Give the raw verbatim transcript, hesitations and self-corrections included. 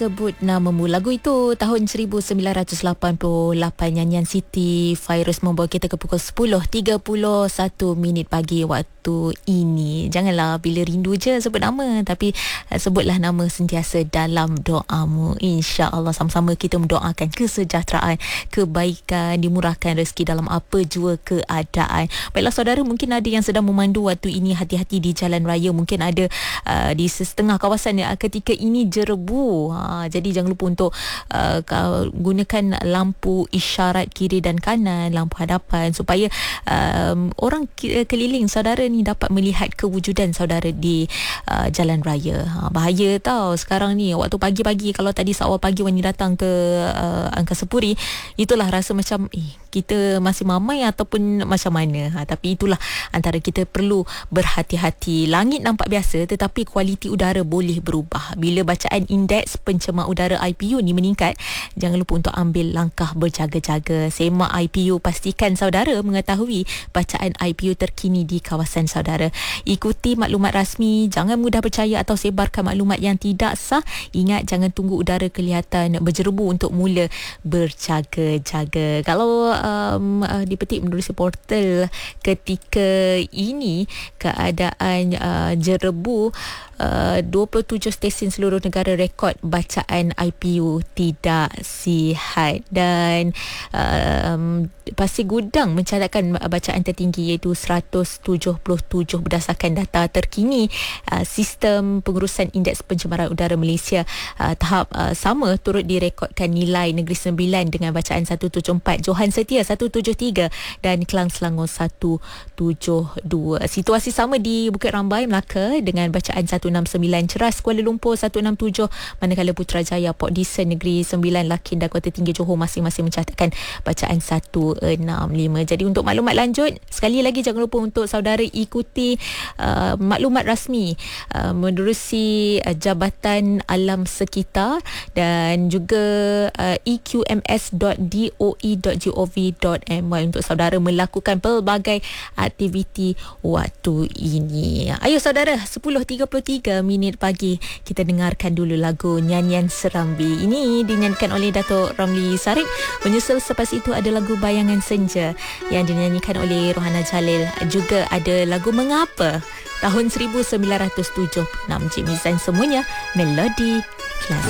Sebut namamu. Lagu itu tahun seribu sembilan ratus lapan puluh lapan, nyanyian Siti Fairuz, membawa kita ke pukul sepuluh tiga puluh satu minit pagi waktu ini. Janganlah bila rindu je sebut nama, tapi uh, sebutlah nama sentiasa dalam doamu. InsyaAllah sama-sama kita mendoakan kesejahteraan, kebaikan, dimurahkan rezeki dalam apa jua keadaan. Baiklah saudara, mungkin ada yang sedang memandu waktu ini, hati-hati di jalan raya. Mungkin ada uh, di setengah kawasan uh, ketika ini jerebu. Ha, Ha, jadi jangan lupa untuk uh, gunakan lampu isyarat kiri dan kanan, lampu hadapan, supaya um, orang keliling saudara ni dapat melihat kewujudan saudara di uh, jalan raya. Ha, bahaya tau sekarang ni, waktu pagi-pagi, kalau tadi seawal pagi Wani datang ke uh, Angkasa Puri, itulah rasa macam eh, kita masih mamai ataupun macam mana. Ha, tapi itulah antara kita perlu berhati-hati. Langit nampak biasa tetapi kualiti udara boleh berubah. Bila bacaan indeks pencemar udara I P U ni meningkat, jangan lupa untuk ambil langkah berjaga-jaga. Semak I P U, pastikan saudara mengetahui bacaan I P U terkini di kawasan saudara. Ikuti maklumat rasmi, jangan mudah percaya atau sebarkan maklumat yang tidak sah. Ingat, jangan tunggu udara kelihatan berjerebu untuk mula berjaga-jaga. Kalau um, uh, dipetik menerusi portal ketika ini, keadaan uh, jerebu, uh, dua puluh tujuh stesen seluruh negara rekod bacaan I P U tidak sihat, dan um, Pasir Gudang mencatatkan bacaan tertinggi iaitu seratus tujuh puluh tujuh berdasarkan data terkini uh, sistem pengurusan indeks pencemaran udara Malaysia. Uh, tahap uh, sama turut direkodkan nilai Negeri Sembilan dengan bacaan seratus tujuh puluh empat, Johan Setia seratus tujuh puluh tiga dan Kelang Selangor seratus tujuh puluh dua. Situasi sama di Bukit Rambai, Melaka dengan bacaan seratus enam puluh sembilan, Ceras Kuala Lumpur seratus enam puluh tujuh, manakala Putrajaya, Port Dickson, Negeri Sembilan, Lakin dan Kota Tinggi Johor masing-masing mencatatkan bacaan seratus enam puluh lima. Jadi untuk maklumat lanjut, sekali lagi jangan lupa untuk saudara ikuti uh, maklumat rasmi uh, menerusi uh, Jabatan Alam Sekitar dan juga uh, e q m s dot d o e dot gov dot m y untuk saudara melakukan pelbagai aktiviti waktu ini. Ayo saudara, sepuluh tiga puluh tiga minit pagi, kita dengarkan dulu lagu Nyanyian Serambi. Ini dinyanyikan oleh Datuk Ramli Sarip. Menyusul selepas itu ada lagu Bayangan Senja yang dinyanyikan oleh Rohana Jalil. Juga ada lagu Mengapa tahun seribu sembilan ratus tujuh puluh enam. Cik Mizan, semuanya melodi klasik.